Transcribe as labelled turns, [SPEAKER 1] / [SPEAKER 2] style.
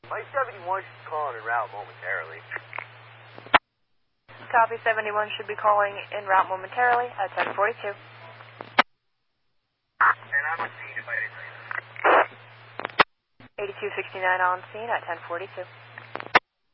[SPEAKER 1] Flight 71 should call en route momentarily.
[SPEAKER 2] Copy, 71 should be calling en route momentarily at 1042.
[SPEAKER 1] And I'm on scene if I didn't.
[SPEAKER 2] 8269 on scene at 1042.